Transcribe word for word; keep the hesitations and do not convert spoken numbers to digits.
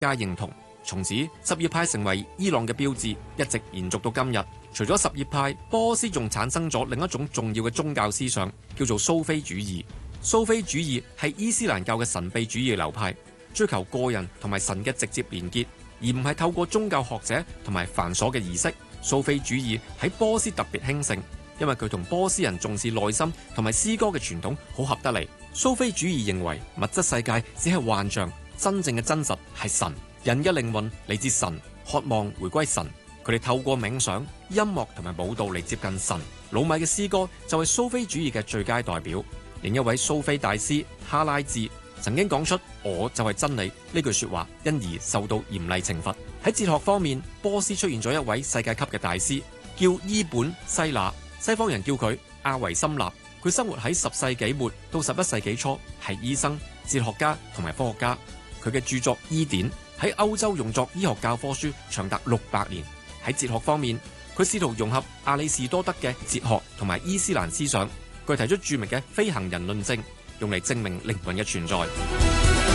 家認同。從此，什葉派成為伊朗嘅標誌，一直延續到今日。除咗什葉派，波斯仲產生咗另一種重要嘅宗教思想，叫做蘇菲主義。蘇菲主義係伊斯蘭教嘅神秘主義流派，追求個人同埋神嘅直接連結，而唔係透過宗教學者同埋繁瑣嘅儀式。蘇菲主義喺波斯特別興盛，因為佢同波斯人重視內心同埋詩歌嘅傳統好合得嚟。蘇菲主義認為物質世界只係幻象，真正嘅真實係神。人嘅靈魂嚟自神，渴望回歸神。佢哋透過冥想、音樂同埋舞蹈嚟接近神。魯米嘅詩歌就係蘇菲主義嘅最佳代表。另一位蘇菲大師哈拉治曾經講出我就係真理呢句說話，因而受到嚴厲懲罰。喺哲學方面，波斯出現咗一位世界級嘅大師，叫伊本西那，西方人叫佢阿維森納。佢生活喺十世紀末到十一世紀初，係醫生、哲學家同埋科學家。佢嘅著作《醫典》喺歐洲用作醫學教科書長達六百年。喺哲學方面，佢試圖融合亞里士多德嘅哲學同埋伊斯蘭思想，佢提出著名嘅飛行人論證，用嚟證明靈魂嘅存在。